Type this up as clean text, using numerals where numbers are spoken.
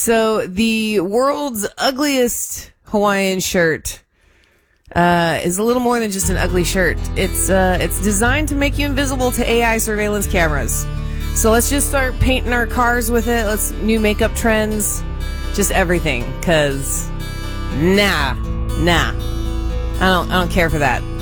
So the world's ugliest Hawaiian shirt is a little more than just an ugly shirt. It's designed to make you invisible to AI surveillance cameras. So let's just start painting our cars with it. Let's new makeup trends, just everything. 'Cause nah, I don't care for that.